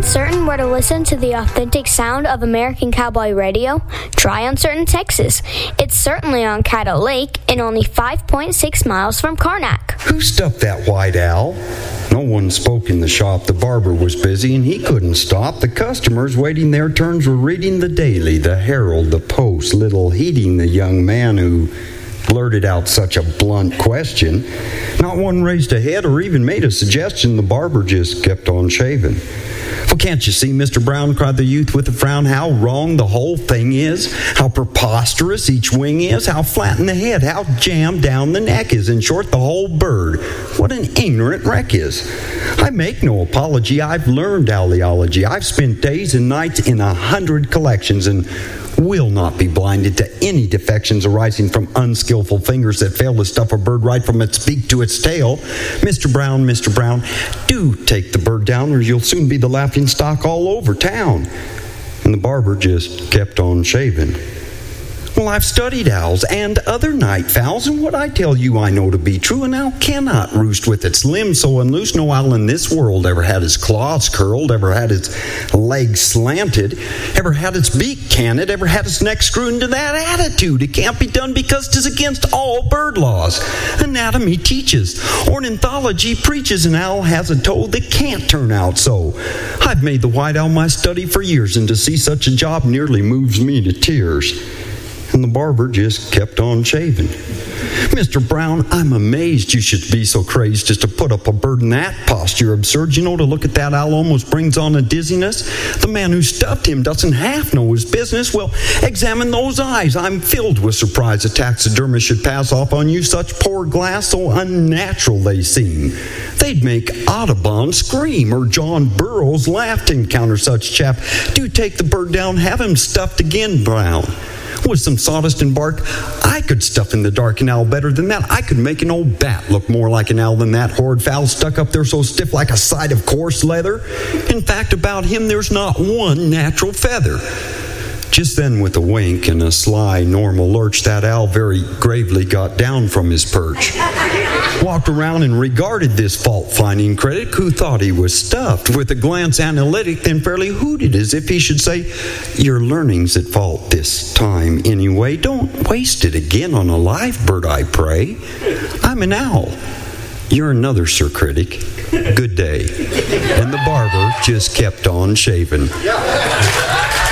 Uncertain where to listen to the authentic sound of American Cowboy Radio? Try Uncertain, Texas. It's certainly on Caddo Lake and only 5.6 miles from Karnak. Who stuffed that white owl? No one spoke in the shop. The barber was busy and he couldn't stop. The customers waiting their turns were reading the Daily, the Herald, the Post, little heeding the young man who blurted out such a blunt question. Not one raised a head or even made a suggestion. The barber just kept on shaving. "Well, can't you see, Mr. Brown," cried the youth with a frown, "how wrong the whole thing is? How preposterous each wing is? How flat in the head? How jammed down the neck is? In short, the whole bird. What an ignorant wreck is. I make no apology. I've learned owliology. I've spent days and nights in 100 collections and will not be blinded to any defections arising from unskillful fingers that fail to stuff a bird right from its beak to its tail. Mr. Brown, do take the bird down or you'll soon be the laughing stock all over town." And the barber just kept on shaving. "Well, I've studied owls and other night fowls, and what I tell you I know to be true. An owl cannot roost with its limbs so unloose. No owl in this world ever had his claws curled, ever had its legs slanted, ever had its beak canted, ever had its neck screwed into that attitude. It can't be done because 'tis against all bird laws. Anatomy teaches, ornithology preaches, an owl has a toe that can't turn out so. I've made the white owl my study for years, and to see such a job nearly moves me to tears." And the barber just kept on shaving. "Mr. Brown, I'm amazed you should be so crazed just to put up a bird in that posture. Absurd. You know, to look at that owl almost brings on a dizziness. The man who stuffed him doesn't half know his business. Well, examine those eyes. I'm filled with surprise a taxidermist should pass off on you such poor glass, so unnatural they seem. They'd make Audubon scream, or John Burroughs laugh to encounter such chap. Do take the bird down, have him stuffed again, Brown. With some sawdust and bark, I could stuff in the dark an owl better than that. I could make an old bat look more like an owl than that horrid fowl stuck up there so stiff like a side of coarse leather. In fact, about him there's not one natural feather." Just then, with a wink and a sly normal lurch, that owl very gravely got down from his perch, walked around and regarded this fault-finding critic who thought he was stuffed with a glance analytic, then fairly hooted as if he should say, "Your learning's at fault this time anyway. Don't waste it again on a live bird, I pray. I'm an owl. You're another, Sir Critic. Good day." And the barber just kept on shaving.